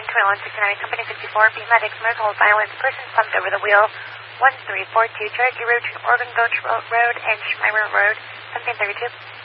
2169, Company 54, paramedics, medical violence, person slumped over the wheel, 1342, Cherokee Road, Oregon Gulch Road, and Schmeimer Road, 1732.